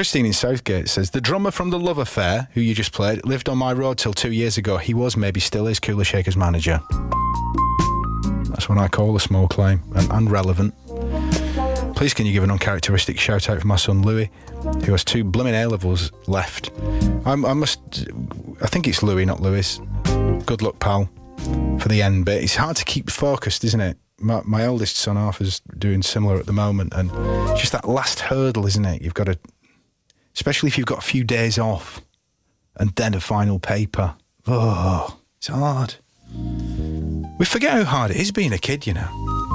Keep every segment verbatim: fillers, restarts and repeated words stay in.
Christine in Southgate says, the drummer from The Love Affair, who you just played, lived on my road till two years ago. He was, maybe still is, Cooler Shakers manager. That's what I call a small claim, and unrelevant. Please can you give an uncharacteristic shout out for my son Louis, who has two blooming A-levels left. I'm, I must, I think it's Louis, not Lewis. Good luck, pal, for the end bit. It's hard to keep focused, isn't it? My, my oldest son Arthur's doing similar at the moment, and it's just that last hurdle, isn't it? You've got to, especially if you've got a few days off, and then a final paper. Oh, it's hard. We forget how hard it is being a kid, you know.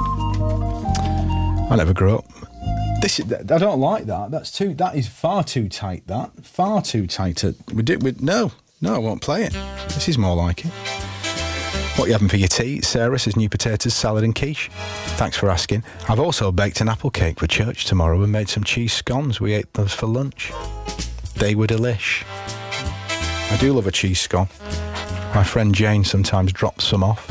I never grew up. This I don't like that. That's too. That is far too tight. That far too tight. To, we do. We, no, no, I won't play it. This is more like it. What are you having for your tea? Sarah says new potatoes, salad and quiche. Thanks for asking. I've also baked an apple cake for church tomorrow and made some cheese scones. We ate those for lunch. They were delish. I do love a cheese scone. My friend Jane sometimes drops some off.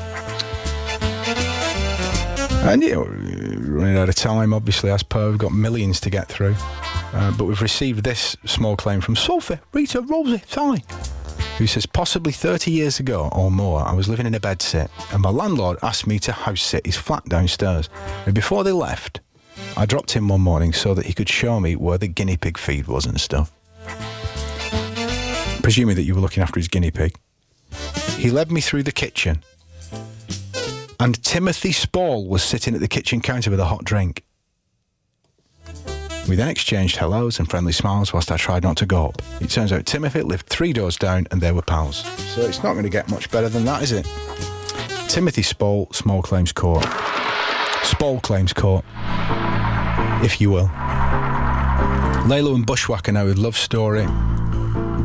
And, you know, running out of time, obviously, as per, we've got millions to get through. Uh, but we've received this small claim from Sophie, Rita, Rosie, Sally, who says, possibly thirty years ago or more, I was living in a bedsit, and my landlord asked me to house sit his flat downstairs. And before they left, I dropped in one morning so that he could show me where the guinea pig feed was and stuff. Presuming that you were looking after his guinea pig. He led me through the kitchen, and Timothy Spall was sitting at the kitchen counter with a hot drink. We then exchanged hellos and friendly smiles whilst I tried not to go up. It turns out Timothy lived three doors down and they were pals. So it's not going to get much better than that, is it? Timothy Spall, Small Claims Court. Spall Claims Court, if you will. Laylo and Bushwhacker now with Love Story.